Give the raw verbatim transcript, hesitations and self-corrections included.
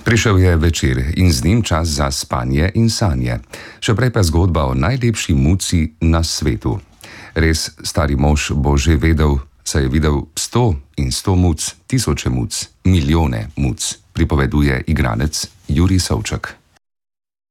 Prišel je večer in z njim čas za spanje in sanje. Še prej pa zgodba o najlepši muci na svetu. Res, stari mož bo že vedel, saj je videl sto in sto muc, tisoče muc, milijone muc, pripoveduje igralec Jurij Savček.